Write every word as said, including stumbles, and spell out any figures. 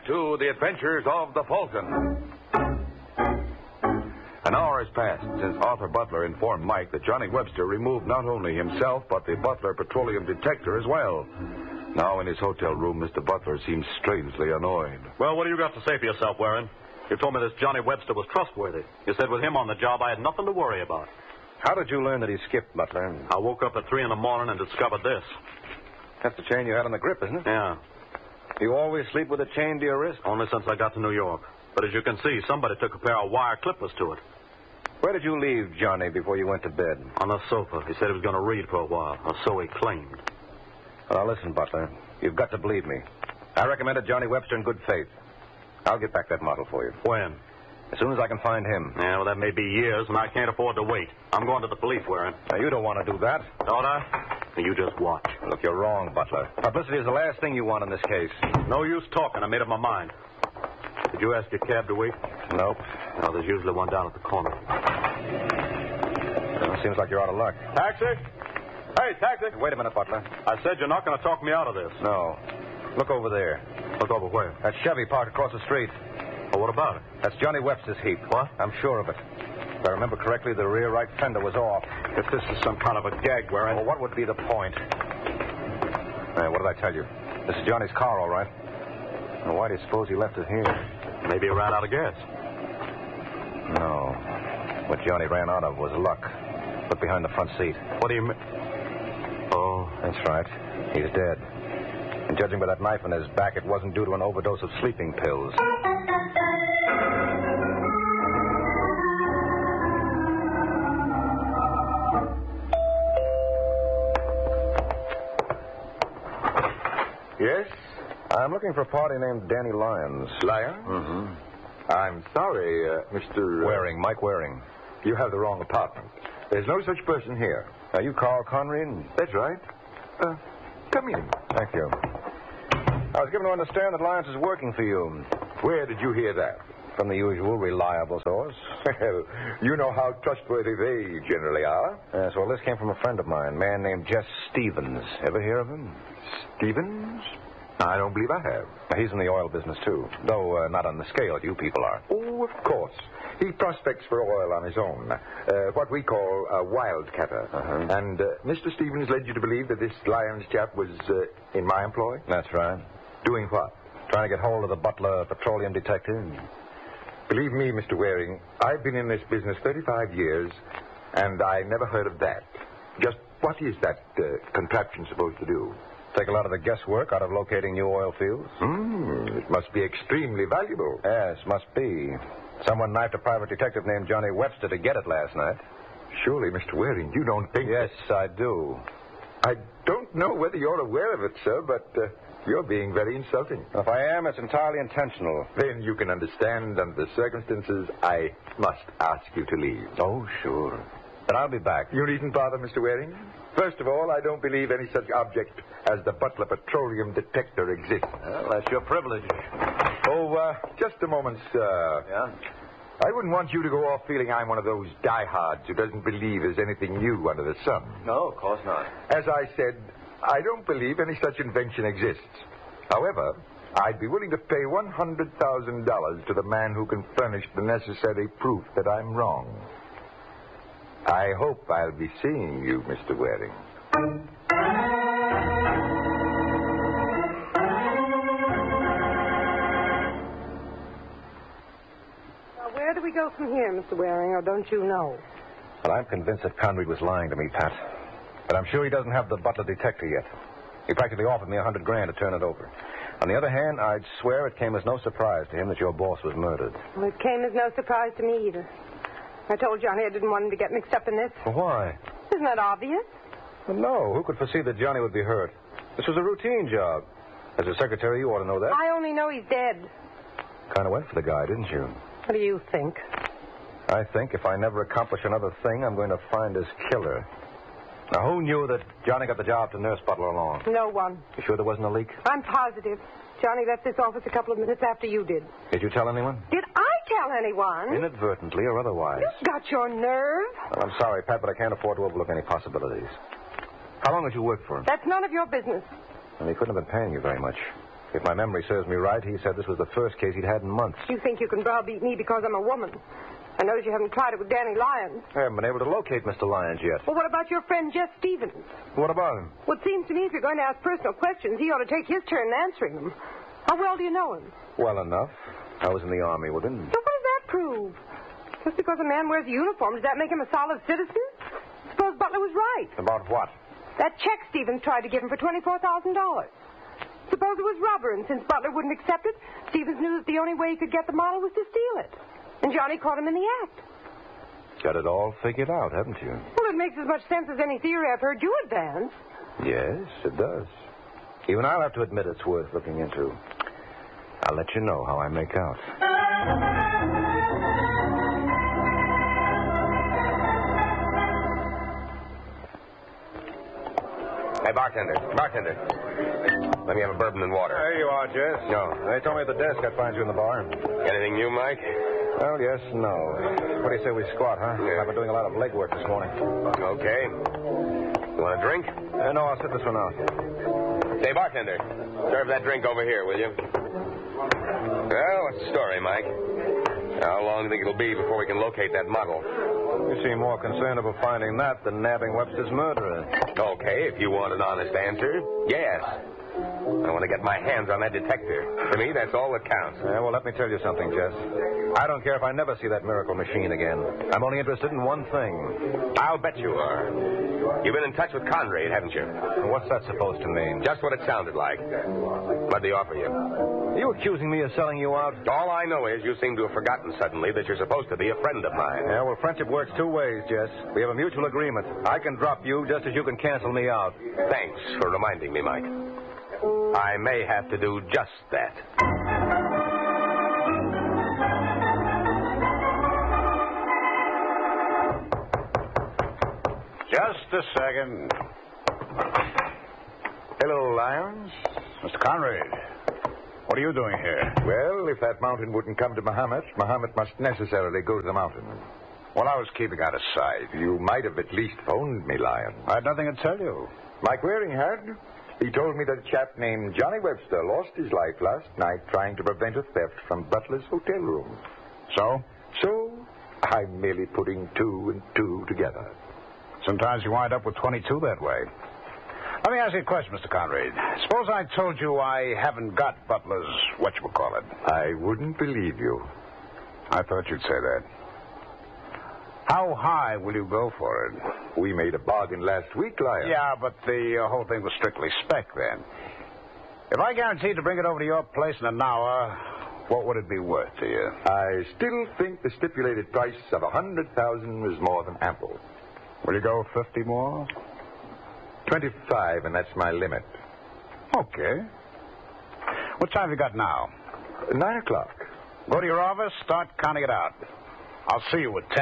back to the adventures of the Falcon. An hour has passed since Arthur Butler informed Mike that Johnny Webster removed not only himself, but the Butler petroleum detector as well. Now in his hotel room, Mister Butler seems strangely annoyed. Well, what do you got to say for yourself, Warren? You told me this Johnny Webster was trustworthy. You said with him on the job, I had nothing to worry about. How did you learn that he skipped, Butler? I woke up at three in the morning and discovered this. That's the chain you had on the grip, isn't it? Yeah. You always sleep with a chain to your wrist? Only since I got to New York. But as you can see, somebody took a pair of wire clippers to it. Where did you leave Johnny before you went to bed? On the sofa. He said he was going to read for a while, or so he claimed. Well, now listen, Butler. You've got to believe me. I recommended Johnny Webster in good faith. I'll get back that model for you. When? As soon as I can find him. Yeah, well, that may be years, and I can't afford to wait. I'm going to the police, Warren. Now, you don't want to do that. Don't I? You just watch. Look, you're wrong, Butler. Publicity is the last thing you want in this case. No use talking. I made up my mind. Did you ask your cab to wait? Nope. No, there's usually one down at the corner. Well, seems like you're out of luck. Taxi? Hey, taxi! Wait a minute, Butler. I said you're not going to talk me out of this. No. Look over there. Look over where? That Chevy parked across the street. Well, what about it? That's Johnny Webster's heap. What? I'm sure of it. If I remember correctly, the rear right fender was off. If this is some kind of a gag, Warren. Well, what would be the point? Hey, what did I tell you? This is Johnny's car, all right. Now, why do you suppose he left it here? Maybe he ran out of gas. No. What Johnny ran out of was luck. Look behind the front seat. What do you mean? Oh. That's right. He's dead. And judging by that knife in his back, it wasn't due to an overdose of sleeping pills. Yes? I'm looking for a party named Danny Lyons. Lyons? Mm-hmm. I'm sorry, uh, Mister Uh, Waring, Mike Waring. You have the wrong apartment. There's no such person here. Are you Carl Conrad? That's right. Uh, come in. Thank you. I was given to understand that Lyons is working for you. Where did you hear that? From the usual reliable source. Well, you know how trustworthy they generally are. Yes, well, this came from a friend of mine, a man named Jess Stevens. Ever hear of him? Stevens? I don't believe I have. He's in the oil business, too, though uh, not on the scale you people are. Oh, of course. He prospects for oil on his own. Uh, what we call a wildcatter. Uh-huh. And uh, Mister Stevens led you to believe that this Lyons chap was uh, in my employ? That's right. Doing what? Trying to get hold of the Butler petroleum detective. Believe me, Mister Waring, I've been in this business thirty-five years, and I never heard of that. Just what is that uh, contraption supposed to do? Take a lot of the guesswork out of locating new oil fields. Hmm, it must be extremely valuable. Yes, must be. Someone knifed a private detective named Johnny Webster to get it last night. Surely, Mister Waring, you don't think... Yes, I do. I don't know whether you're aware of it, sir, but uh, you're being very insulting. If I am, it's entirely intentional. Then you can understand, under the circumstances, I must ask you to leave. Oh, sure. But I'll be back. You needn't bother, Mister Waring. First of all, I don't believe any such object as the Butler petroleum detector exists. Well, that's your privilege. Oh, uh, just a moment, sir. Yeah? I wouldn't want you to go off feeling I'm one of those diehards who doesn't believe there's anything new under the sun. No, of course not. As I said, I don't believe any such invention exists. However, I'd be willing to pay one hundred thousand dollars to the man who can furnish the necessary proof that I'm wrong. I hope I'll be seeing you, Mister Waring. Now, where do we go from here, Mister Waring, or don't you know? Well, I'm convinced that Conrad was lying to me, Pat. But I'm sure he doesn't have the Butler detector yet. He practically offered me a hundred grand to turn it over. On the other hand, I'd swear it came as no surprise to him that your boss was murdered. Well, it came as no surprise to me either. I told Johnny I didn't want him to get mixed up in this. Well, why? Isn't that obvious? Well, no. Who could foresee that Johnny would be hurt? This was a routine job. As a secretary, you ought to know that. I only know he's dead. Kind of went for the guy, didn't you? What do you think? I think if I never accomplish another thing, I'm going to find his killer. Now, who knew that Johnny got the job to nurse Butler along? No one. You sure there wasn't a leak? I'm positive. Johnny left this office a couple of minutes after you did. Did you tell anyone? Did I tell anyone? Inadvertently or otherwise. You've got your nerve. Well, I'm sorry, Pat, but I can't afford to overlook any possibilities. How long did you work for him? That's none of your business. Well, he couldn't have been paying you very much. If my memory serves me right, he said this was the first case he'd had in months. You think you can browbeat me because I'm a woman? I notice you haven't tried it with Danny Lyons. I haven't been able to locate Mister Lyons yet. Well, what about your friend Jeff Stevens? What about him? Well, it seems to me if you're going to ask personal questions, he ought to take his turn in answering them. How well do you know him? Well enough. I was in the Army with him. So what does that prove? Just because a man wears a uniform, does that make him a solid citizen? Suppose Butler was right. About what? That check Stevens tried to give him for twenty-four thousand dollars. Suppose it was rubber, and since Butler wouldn't accept it, Stevens knew that the only way he could get the model was to steal it. And Johnny caught him in the act. Got it all figured out, haven't you? Well, it makes as much sense as any theory I've heard you advance. Yes, it does. Even I'll have to admit it's worth looking into. I'll let you know how I make out. Hey, bartender. Bartender. Let me have a bourbon and water. There you are, Jess. No. They told me at the desk I'd find you in the bar. Anything new, Mike? Well, yes, no. What do you say we squat, huh? Yeah. I've been doing a lot of legwork this morning. Okay. You want a drink? Uh, no, I'll sit this one out. Say, bartender, serve that drink over here, will you? Well, what's the story, Mike? How long do you think it'll be before we can locate that model? You seem more concerned about finding that than nabbing Webster's murderer. Okay, if you want an honest answer, yes. I want to get my hands on that detector. To me, that's all that counts. Yeah, well, let me tell you something, Jess. I don't care if I never see that miracle machine again. I'm only interested in one thing. I'll bet you are. You've been in touch with Conrad, haven't you? And what's that supposed to mean? Just what it sounded like. What'd they offer you? Are you accusing me of selling you out? All I know is you seem to have forgotten suddenly that you're supposed to be a friend of mine. Yeah, well, friendship works two ways, Jess. We have a mutual agreement. I can drop you just as you can cancel me out. Thanks for reminding me, Mike. I may have to do just that. Just a second. Hello, Lyons. Mister Conrad, what are you doing here? Well, if that mountain wouldn't come to Muhammad, Muhammad must necessarily go to the mountain. Well, I was keeping out of sight. You might have at least phoned me, Lyons. I had nothing to tell you. Mike Waring had. He told me that a chap named Johnny Webster lost his life last night trying to prevent a theft from Butler's hotel room. So? So, I'm merely putting two and two together. Sometimes you wind up with twenty-two that way. Let me ask you a question, Mister Conrad. Suppose I told you I haven't got Butler's whatchamacallit. I wouldn't believe you. I thought you'd say that. How high will you go for it? We made a bargain last week, Lyons. Yeah, but the uh, whole thing was strictly spec then. If I guaranteed to bring it over to your place in an hour, what would it be worth to you? I still think the stipulated price of a hundred thousand was more than ample. Will you go fifty more? Twenty-five, and that's my limit. Okay. What time have you got now? Nine o'clock. Go to your office, start counting it out. I'll see you at ten.